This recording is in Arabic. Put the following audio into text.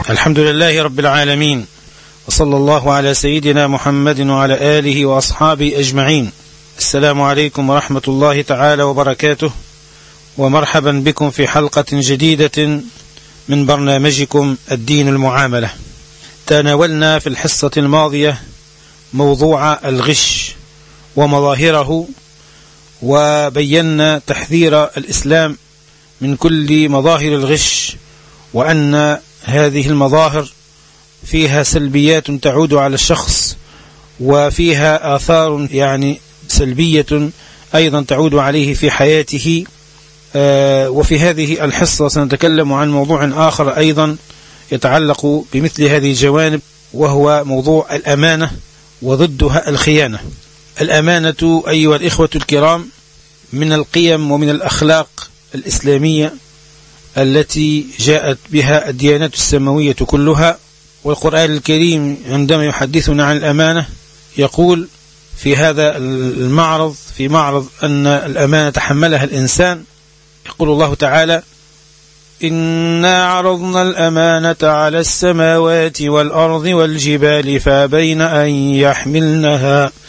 الحمد لله رب العالمين، وصلى الله على سيدنا محمد وعلى آله وأصحابه أجمعين. السلام عليكم ورحمة الله تعالى وبركاته، ومرحبا بكم في حلقة جديدة من برنامجكم الدين المعاملة. تناولنا في الحصة الماضية موضوع الغش ومظاهره، وبينا تحذير الإسلام من كل مظاهر الغش، وأن هذه المظاهر فيها سلبيات تعود على الشخص، وفيها آثار سلبية أيضا تعود عليه في حياته. وفي هذه الحصة سنتكلم عن موضوع آخر أيضا يتعلق بمثل هذه الجوانب، وهو موضوع الأمانة وضدها الخيانة. الأمانة أيها الإخوة الكرام من القيم ومن الأخلاق الإسلامية التي جاءت بها الديانات السماوية كلها، والقرآن الكريم عندما يحدثنا عن الأمانة يقول في هذا المعرض، في معرض أن الأمانة تحملها الإنسان، يقول الله تعالى: إنا عرضنا الأمانة على السماوات والأرض والجبال فأبين أن يحملنها